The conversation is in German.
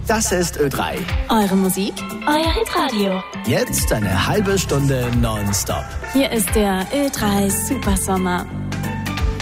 Das ist Ö3. Eure Musik, euer Hitradio. Jetzt eine halbe Stunde nonstop. Hier ist der Ö3 Supersommer.